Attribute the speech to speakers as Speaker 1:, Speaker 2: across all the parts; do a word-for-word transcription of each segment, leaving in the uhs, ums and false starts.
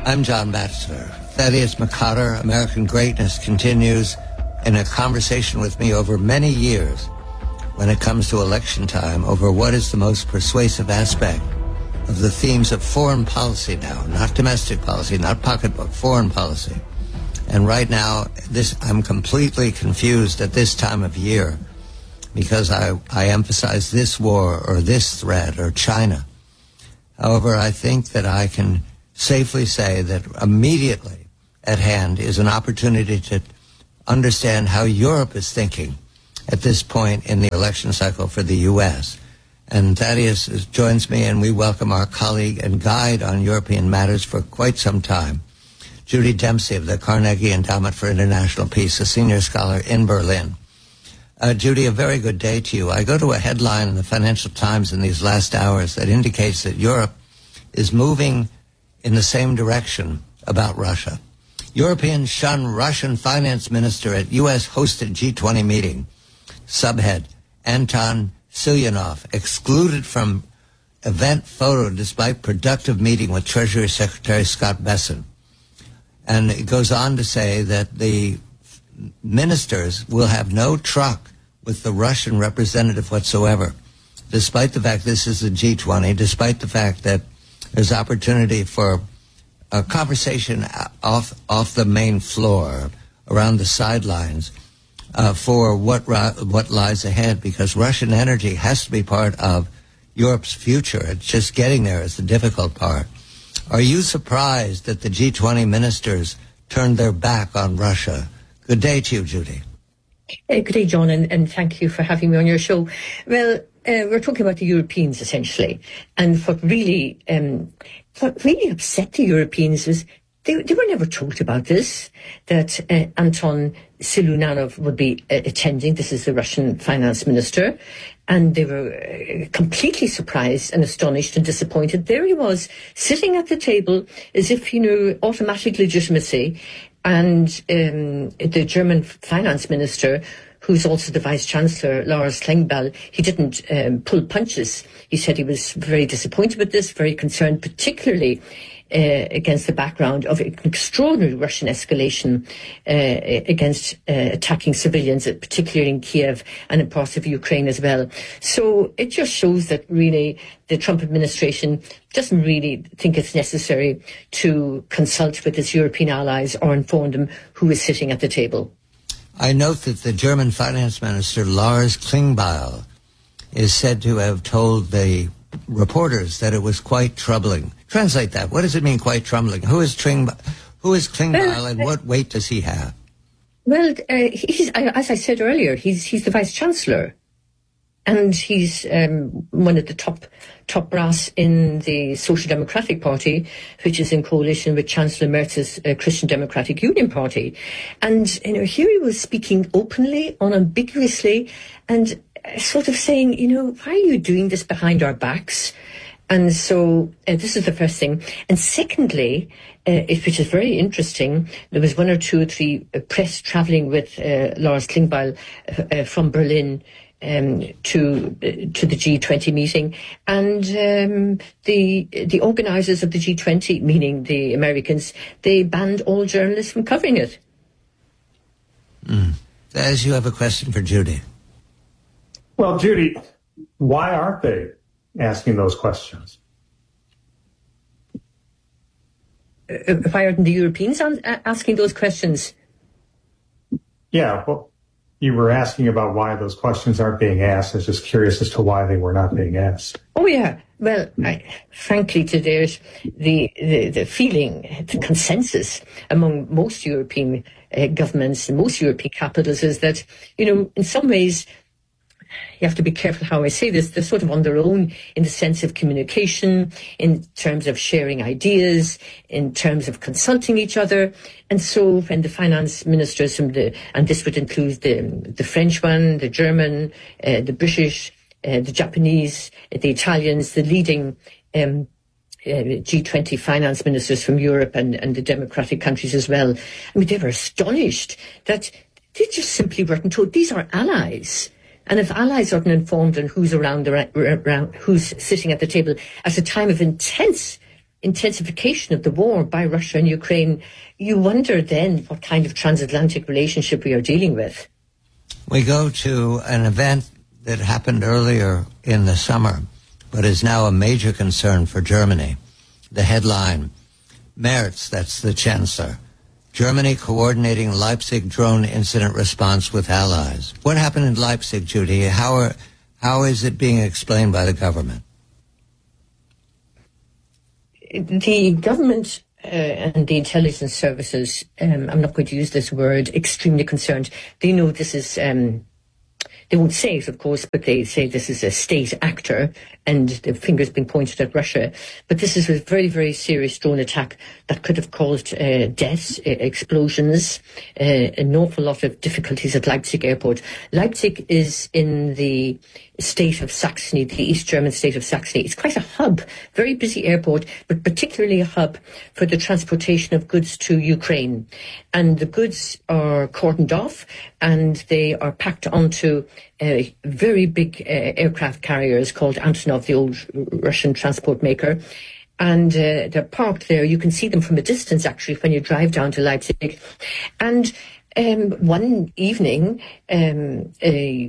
Speaker 1: I'm John Batchelor. Thaddeus McCotter, American Greatness, continues in a conversation with me over many years when it comes to election time over what is the most persuasive aspect of the themes of foreign policy now, not domestic policy, not pocketbook, foreign policy. And right now, this I'm completely confused at this time of year because I, I emphasize this war or this threat or China. However, I think that I can safely say that immediately at hand is an opportunity to understand how Europe is thinking at this point in the election cycle for the U S. And Thaddeus is, joins me, and we welcome our colleague and guide on European matters for quite some time, Judy Dempsey of the Carnegie Endowment for International Peace, a senior scholar in Berlin. Uh, Judy, a very good day to you. I go to a headline in the Financial Times in these last hours that indicates that Europe is moving in the same direction about Russia. Europeans shun Russian finance minister at U S-hosted G twenty meeting. Subhead, Anton Silyanov excluded from event photo despite productive meeting with Treasury Secretary Scott Bessent. And it goes on to say that the ministers will have no truck with the Russian representative whatsoever, despite the fact this is the G twenty, despite the fact that there's opportunity for a conversation off off the main floor, around the sidelines, uh, for what what lies ahead, because Russian energy has to be part of Europe's future. It's just getting there is the difficult part. Are you surprised that the G twenty ministers turned their back on Russia? Good day to you, Judy.
Speaker 2: Uh, good day, John, and, and thank you for having me on your show. Well, uh, we're talking about the Europeans, essentially. And what really, um, what really upset the Europeans was they, they were never told about this, that uh, Anton Silyanov would be uh, attending. This is the Russian finance minister. And they were uh, completely surprised and astonished and disappointed. There he was, sitting at the table as if, you know, automatic legitimacy. And um, the German finance minister, who's also the vice-chancellor, Lars Klingbeil, he didn't um, pull punches. He said he was very disappointed with this, very concerned, particularly uh, against the background of an extraordinary Russian escalation uh, against uh, attacking civilians, particularly in Kiev and in parts of Ukraine as well. So it just shows that really the Trump administration doesn't really think it's necessary to consult with its European allies or inform them who is sitting at the table.
Speaker 1: I note that the German finance minister, Lars Klingbeil, is said to have told the reporters that it was quite troubling. Translate that. What does it mean, quite troubling? Who is Klingbeil, who is Klingbeil well, and what weight does he have?
Speaker 2: Well, uh, he's, as I said earlier, he's, he's the vice-chancellor. And he's um, one of the top top brass in the Social Democratic Party, which is in coalition with Chancellor Merz's uh, Christian Democratic Union Party. And you know, here he was speaking openly, unambiguously, and uh, sort of saying, you know, why are you doing this behind our backs? And so uh, this is the first thing. And secondly, uh, it, which is very interesting, there was one or two or three uh, press travelling with uh, Lars Klingbeil uh, uh, from Berlin Um, to uh, to the G twenty meeting, and um, the the organisers of the G twenty, meaning the Americans, they banned all journalists from covering it.
Speaker 1: Mm. As you have a question for Judy.
Speaker 3: Well, Judy, why aren't they asking those questions?
Speaker 2: Uh, why aren't the Europeans on, uh, asking those questions?
Speaker 3: Yeah, well, you were asking about why those questions aren't being asked. I was just curious as to why they were not being asked.
Speaker 2: Oh, yeah. Well, I, frankly, to there's the, the, the feeling, the consensus among most European uh, governments and most European capitals is that, you know, in some ways, you have to be careful how I say this, they're sort of on their own in the sense of communication, in terms of sharing ideas, in terms of consulting each other. And so when the finance ministers from the, and this would include the, the French one, the German, uh, the British, uh, the Japanese, uh, the Italians, the leading um, uh, G twenty finance ministers from Europe and, and the democratic countries as well, I mean, they were astonished that they just simply weren't told these are allies. And if allies aren't informed on who's around, the, around, who's sitting at the table at a time of intense intensification of the war by Russia and Ukraine, you wonder then what kind of transatlantic relationship we are dealing with.
Speaker 1: We go to an event that happened earlier in the summer, but is now a major concern for Germany. The headline, Merz, that's the Chancellor, Germany coordinating Leipzig drone incident response with allies. What happened in Leipzig, Judy? How are, how is it being explained by the government?
Speaker 2: The government uh, and the intelligence services, um, I'm not going to use this word, extremely concerned. They know this is... Um, They won't say it, of course, but they say this is a state actor and the finger's been pointed at Russia. But this is a very, very serious drone attack that could have caused uh, deaths, uh, explosions, uh, an awful lot of difficulties at Leipzig airport. Leipzig is in the state of Saxony, the East German state of Saxony. It's quite a hub, very busy airport, but particularly a hub for the transportation of goods to Ukraine. And the goods are cordoned off and they are packed onto uh, very big uh, aircraft carriers called Antonov, the old Russian transport maker. And uh, they're parked there. You can see them from a distance, actually, when you drive down to Leipzig. And um, one evening, um, a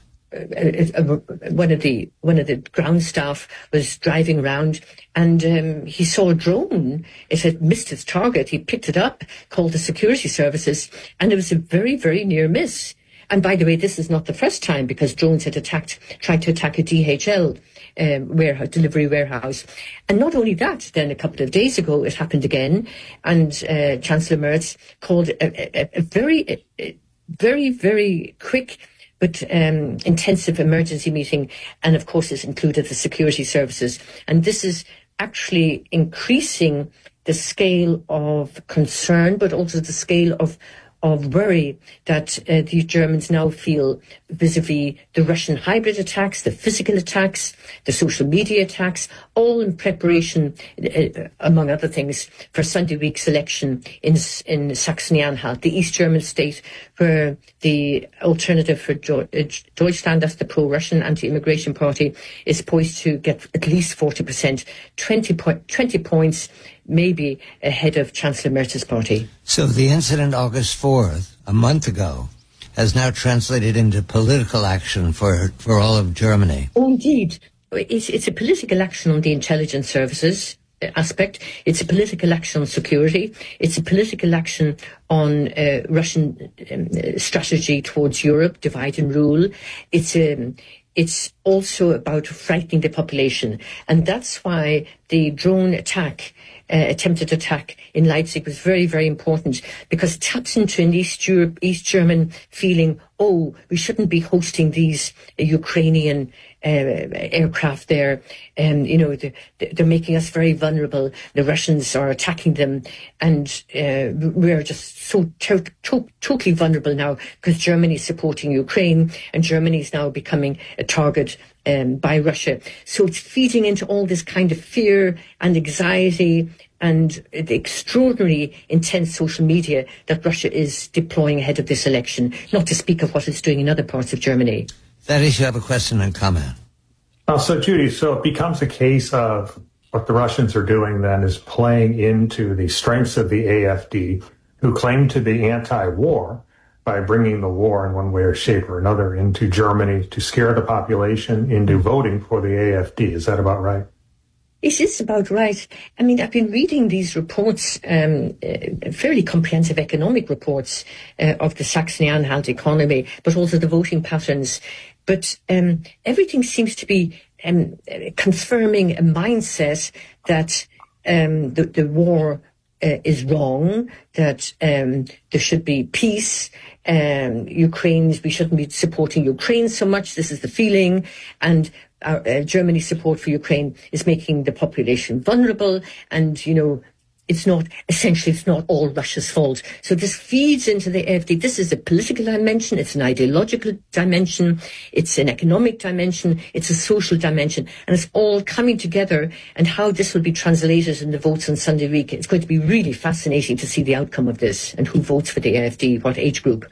Speaker 2: Uh, uh, one of the one of the ground staff was driving around and um, he saw a drone. It had missed its target. He picked it up, called the security services, and it was a very, very near miss. And by the way, this is not the first time, because drones had attacked, tried to attack a D H L um, warehouse, delivery warehouse. And not only that, then a couple of days ago it happened again, and uh, Chancellor Merz called a, a, a very, a, very, very quick but um, intensive emergency meeting, and of course it's included the security services. And this is actually increasing the scale of concern, but also the scale of of worry that uh, the Germans now feel vis-a-vis the Russian hybrid attacks, the physical attacks, the social media attacks, all in preparation, uh, among other things, for Sunday week's election in in Saxony-Anhalt, the East German state where the Alternative for Deutschland, that's the pro-Russian anti-immigration party, is poised to get at least forty percent, twenty, po- twenty points, maybe ahead of Chancellor Merz's party.
Speaker 1: So the incident August fourth, a month ago, has now translated into political action for, for all of Germany.
Speaker 2: Oh, indeed. It's, it's a political action on the intelligence services aspect. It's a political action on security. It's a political action on uh, Russian um, strategy towards Europe, divide and rule. It's um, It's also about frightening the population. And that's why the drone attack, uh, attempted attack in Leipzig was very, very important, because it taps into an East Europe, East German feeling, oh, we shouldn't be hosting these uh, Ukrainian uh, aircraft there. And, um, you know, they're, they're making us very vulnerable. The Russians are attacking them. And uh, we're just so to- to- totally vulnerable now, because Germany is supporting Ukraine and Germany is now becoming a target um, by Russia. So it's feeding into all this kind of fear and anxiety and the extraordinarily intense social media that Russia is deploying ahead of this election, not to speak of what it's doing in other parts of Germany.
Speaker 1: Thaddeus, you have a question and comment.
Speaker 3: Uh, so, Judy, so it becomes a case of what the Russians are doing then is playing into the strengths of the A F D, who claim to be anti-war, by bringing the war in one way or shape or another into Germany to scare the population into voting for the A F D. Is that about right?
Speaker 2: It is about right. I mean, I've been reading these reports, um, uh, fairly comprehensive economic reports uh, of the Saxony-Anhalt economy, but also the voting patterns. But um, everything seems to be um, confirming a mindset that um, the, the war uh, is wrong, that um, there should be peace. Um, Ukraine's, we shouldn't be supporting Ukraine so much. This is the feeling. And Our, uh, Germany's support for Ukraine is making the population vulnerable, and, you know, it's not, essentially, it's not all Russia's fault. So this feeds into the A F D. This is a political dimension, it's an ideological dimension, it's an economic dimension, it's a social dimension, and it's all coming together. And how this will be translated in the votes on Sunday week, it's going to be really fascinating to see the outcome of this and who votes for the A F D, what age group.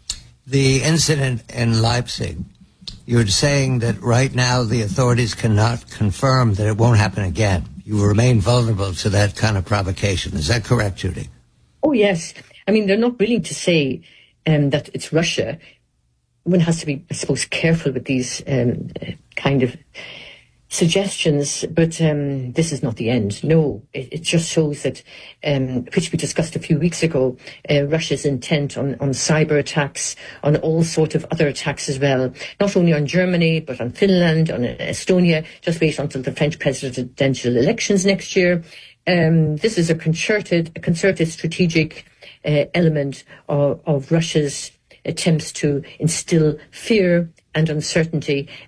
Speaker 1: The incident in Leipzig, you're saying that right now the authorities cannot confirm that it won't happen again. you remain vulnerable to that kind of provocation. Is that correct, Judy?
Speaker 2: Oh, yes. I mean, they're not willing to say um, that it's Russia. One has to be, I suppose, careful with these um, kind of suggestions, but um, this is not the end. No, it, it just shows that, um, which we discussed a few weeks ago, uh, Russia's intent on, on cyber attacks, on all sorts of other attacks as well, not only on Germany, but on Finland, on Estonia. Just wait until the French presidential elections next year. Um, this is a concerted, a concerted strategic uh, element of, of Russia's attempts to instill fear and uncertainty